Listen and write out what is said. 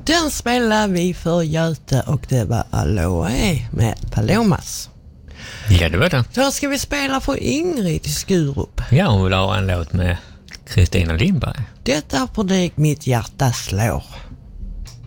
Den spelade vi för Göte och det var Aloe med Palomas. Ja, det var det. Då ska vi spela för Ingrid i Skurup. Ja, hon vill ha en låt med Kristina Lindberg. Detta är på dig mitt hjärta slår.